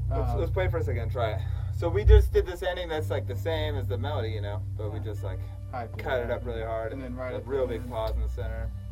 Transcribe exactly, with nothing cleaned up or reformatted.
let's, Um, let's play for a second and try it. So we just did this ending that's like the same as the melody, you know, but we just like Hyped cut it yeah. up really hard And then right a at the real big end. pause in the center.